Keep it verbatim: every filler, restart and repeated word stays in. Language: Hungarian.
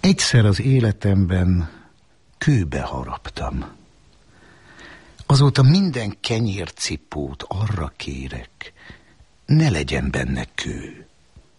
Egyszer az életemben kőbe haraptam. Azóta minden kenyércipót arra kérek, ne legyen benne kő.